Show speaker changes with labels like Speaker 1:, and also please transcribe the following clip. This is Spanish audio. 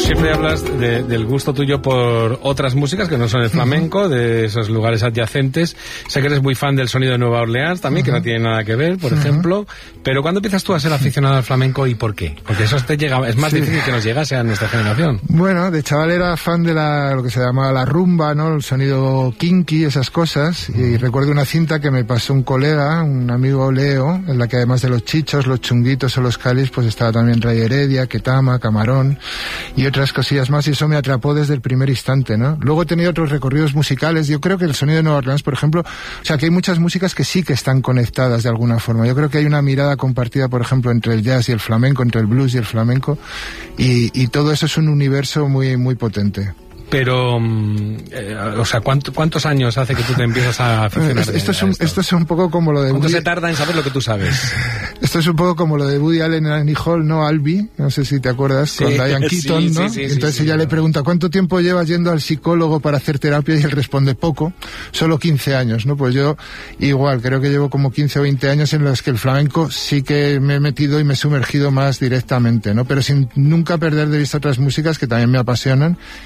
Speaker 1: siempre hablas del gusto tuyo por otras músicas que no son el flamenco, de esos lugares adyacentes. Sé que eres muy fan del sonido de Nueva Orleans también, que no tiene nada que ver, por ejemplo. Pero ¿cuándo empiezas tú a ser aficionado al flamenco y por qué? Porque eso te llega, es más difícil que nos llegase a nuestra generación.
Speaker 2: Bueno, de chaval era fan de lo que se llamaba la rumba, ¿no? El sonido kinky, esas cosas. Y recuerdo una cinta que me pasó un colega, un amigo Leo, en la que además de los chichos, los chunguitos o los calis, pues estaba también Ray Heredia, Ketama, Camarón y otras cosillas más, y eso me atrapó desde el primer instante, ¿no? Luego he tenido otros recorridos musicales. Yo creo que el sonido de Nueva Orleans, por ejemplo, o sea, que hay muchas músicas que sí que están conectadas de alguna forma. Yo creo que hay una mirada compartida, por ejemplo, entre el jazz y el flamenco, entre el blues y el flamenco, y todo eso es un universo muy, muy potente.
Speaker 1: Pero, o sea, ¿cuántos años hace que tú te empiezas a aficionar?
Speaker 2: Esto es un poco como lo de...
Speaker 1: ¿Cuánto se tarda en saber lo que tú sabes?
Speaker 2: Esto es un poco como lo de Woody Allen en Annie Hall, ¿no? Albi, no sé si te acuerdas, sí, con Diane Keaton, ¿no?
Speaker 1: Sí,
Speaker 2: entonces ella le pregunta, ¿cuánto tiempo llevas yendo al psicólogo para hacer terapia? Y él responde, poco, solo 15 años, ¿no? Pues yo igual, creo que llevo como 15 o 20 años en los que el flamenco sí que me he metido y me he sumergido más directamente, ¿no? Pero sin nunca perder de vista otras músicas que también me apasionan